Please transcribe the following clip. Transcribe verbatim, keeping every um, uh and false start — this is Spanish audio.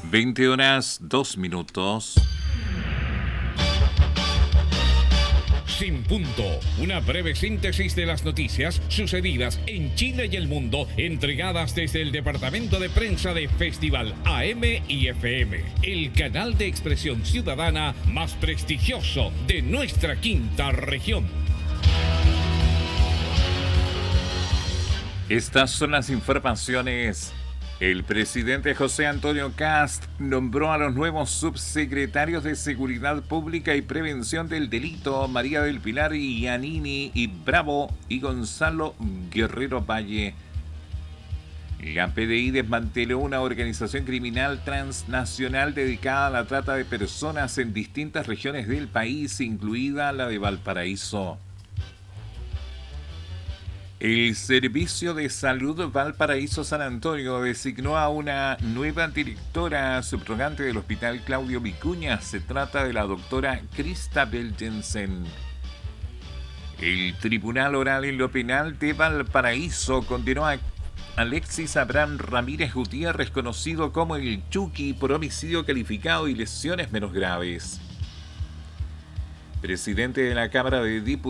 veinte horas, dos minutos. Sin punto, una breve síntesis de las noticias sucedidas en Chile y el mundo, entregadas desde el departamento de prensa de Festival A M y F M, el canal de expresión ciudadana más prestigioso de nuestra quinta región. Estas son las informaciones. El presidente José Antonio Kast nombró a los nuevos subsecretarios de Seguridad Pública y Prevención del Delito, María del Pilar Iannini y Bravo y Gonzalo Guerrero Valle. La P D I desmanteló una organización criminal transnacional dedicada a la trata de personas en distintas regiones del país, incluida la de Valparaíso. El Servicio de Salud Valparaíso San Antonio designó a una nueva directora subrogante del Hospital Claudio Vicuña. Se trata de la doctora Cristabel Jensen. El Tribunal Oral en lo Penal de Valparaíso condenó a Alexis Abraham Ramírez Gutiérrez, conocido como el Chucky, por homicidio calificado y lesiones menos graves. Presidente de la Cámara de Diputados